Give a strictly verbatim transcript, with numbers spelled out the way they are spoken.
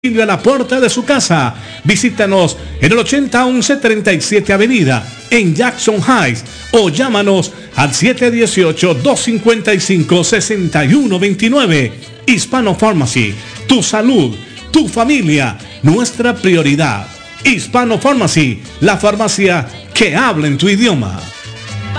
a la puerta de su casa. Visítanos en el ochenta once treinta y siete Avenida en Jackson Heights o llámanos al siete uno ocho, dos cinco cinco, seis uno dos nueve. Hispano Pharmacy, tu salud, tu familia, nuestra prioridad. Hispano Pharmacy, la farmacia que habla en tu idioma.